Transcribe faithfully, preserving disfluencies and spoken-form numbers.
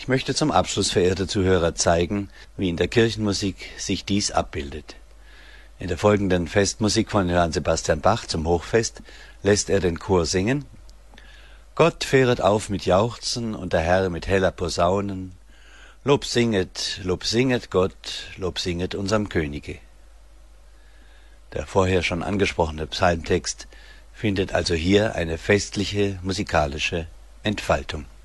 Ich möchte zum Abschluss, verehrte Zuhörer, zeigen, wie in der Kirchenmusik sich dies abbildet. In der folgenden Festmusik von Johann Sebastian Bach zum Hochfest lässt er den Chor singen: Gott fahret auf mit Jauchzen und der Herr mit heller Posaunen. Lob singet, Lob singet Gott, Lob singet unserem Könige. Der vorher schon angesprochene Psalmtext findet also hier eine festliche musikalische Entfaltung.